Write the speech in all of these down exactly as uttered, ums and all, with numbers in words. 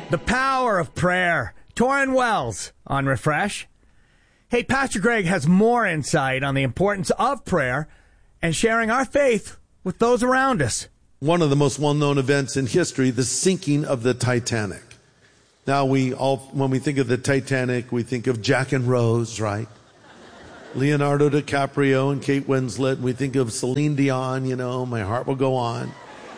The power of prayer. Torrin Wells on Refresh. Hey, Pastor Greg has more insight on the importance of prayer and sharing our faith with those around us. One of the most well-known events in history, the sinking of the Titanic. Now, we all, when we think of the Titanic, we think of Jack and Rose, right? Leonardo DiCaprio and Kate Winslet. We think of Celine Dion, you know, My Heart Will Go On.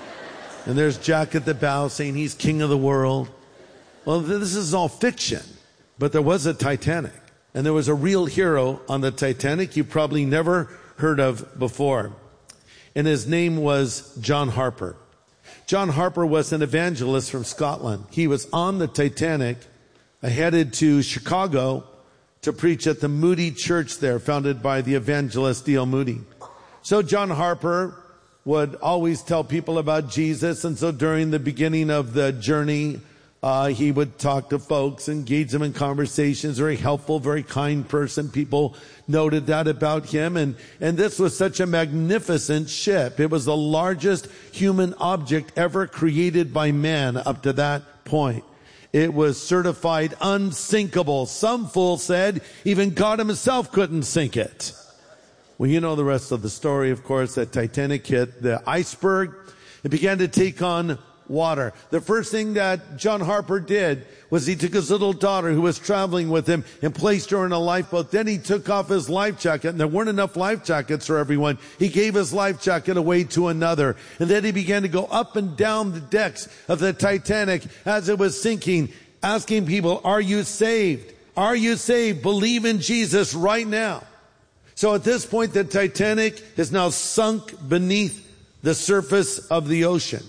And there's Jack at the bow saying he's king of the world. Well, this is all fiction, but there was a Titanic, and there was a real hero on the Titanic you probably never heard of before, and his name was John Harper. John Harper was an evangelist from Scotland. He was on the Titanic, headed to Chicago to preach at the Moody Church there, founded by the evangelist D L Moody. So John Harper would always tell people about Jesus, and so during the beginning of the journey, Uh, he would talk to folks, engage them in conversations, very helpful, very kind person. People noted that about him. And, and this was such a magnificent ship. It was the largest human object ever created by man up to that point. It was certified unsinkable. Some fool said even God himself couldn't sink it. Well, you know the rest of the story, of course. That Titanic hit the iceberg. It began to take on water. The first thing that John Harper did was he took his little daughter who was traveling with him and placed her in a lifeboat. Then he took off his life jacket, and there weren't enough life jackets for everyone. He gave his life jacket away to another. And then he began to go up and down the decks of the Titanic as it was sinking, asking people, are you saved? Are you saved? Believe in Jesus right now. So at this point, the Titanic is now sunk beneath the surface of the ocean.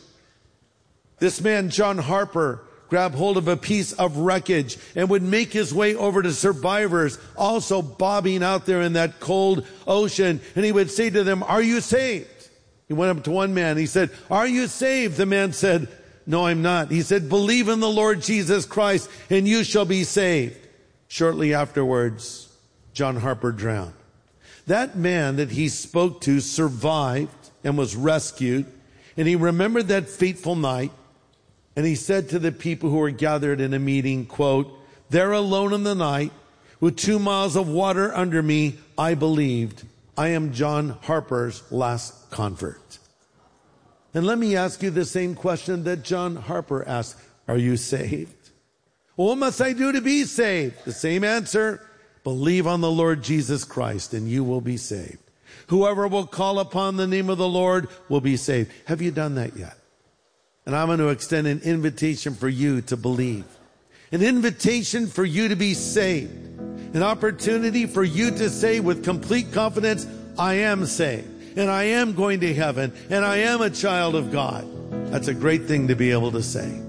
This man, John Harper, grabbed hold of a piece of wreckage and would make his way over to survivors also bobbing out there in that cold ocean. And he would say to them, are you saved? He went up to one man. He said, are you saved? The man said, no, I'm not. He said, believe in the Lord Jesus Christ and you shall be saved. Shortly afterwards, John Harper drowned. That man that he spoke to survived and was rescued. And he remembered that fateful night. And he said to the people who were gathered in a meeting, quote, there alone in the night, with two miles of water under me, I believed. I am John Harper's last convert. And let me ask you the same question that John Harper asked. Are you saved? Well, what must I do to be saved? The same answer. Believe on the Lord Jesus Christ and you will be saved. Whoever will call upon the name of the Lord will be saved. Have you done that yet? And I'm going to extend an invitation for you to believe. An invitation for you to be saved. An opportunity for you to say with complete confidence, I am saved. And I am going to heaven. And I am a child of God. That's a great thing to be able to say.